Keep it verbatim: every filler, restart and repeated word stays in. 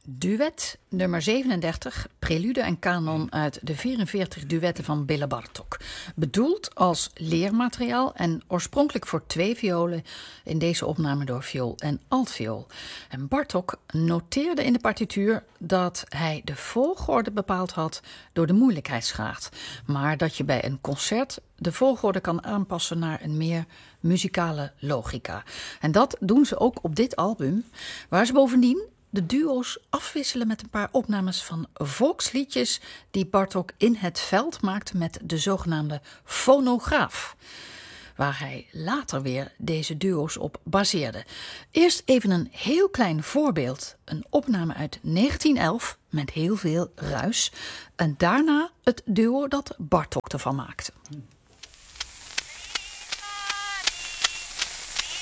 Duet nummer zevenendertig, prelude en kanon uit de vierenveertig duetten van Béla Bartók. Bedoeld als leermateriaal en oorspronkelijk voor twee violen, in deze opname door viool en altviool. En Bartók noteerde in de partituur dat hij de volgorde bepaald had door de moeilijkheidsgraad. Maar dat je bij een concert de volgorde kan aanpassen naar een meer muzikale logica. En dat doen ze ook op dit album, waar ze bovendien de duo's afwisselen met een paar opnames van volksliedjes die Bartók in het veld maakte met de zogenaamde fonograaf, waar hij later weer deze duo's op baseerde. Eerst even een heel klein voorbeeld, een opname uit negentien elf met heel veel ruis en daarna het duo dat Bartók ervan maakte.